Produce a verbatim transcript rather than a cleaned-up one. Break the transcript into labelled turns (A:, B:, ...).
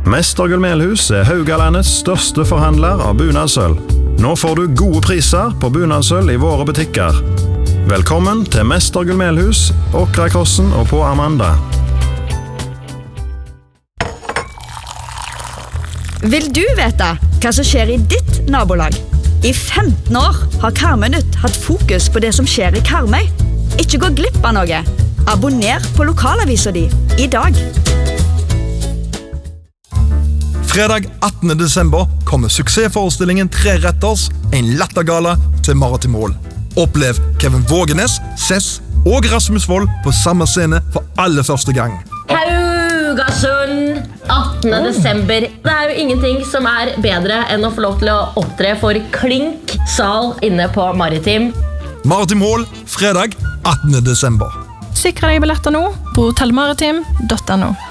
A: Mester Gullmelhus er Haugalandets største forhandler av bunadsøl. Nå får du gode priser på bunadsøl i våre butikker. Velkommen til Mester Gullmelhus, Åkrakossen og på Amanda.
B: Vil du vite hva som skjer i ditt nabolag? I femten år har Karmøynytt hatt fokus på det som skjer i Karmøy. Ikke gå glipp av noe. Abonner på lokalavisen din i dag.
C: Fredag attende desember kommer suksessforestillingen Tre Retters, en lattergala til Maritim Mål. Opplev Kevin Vågenes, Cess og Rasmus Wold på samme scene for aller første gang.
D: Haugasund, attende desember. Det er jo ingenting som er bedre enn å få lov til å opptre for Klink sal inne på Maritim.
C: Maritim Mål, fredag attende desember.
E: Sikre deg billetter nå på hotellmaritim punktum no.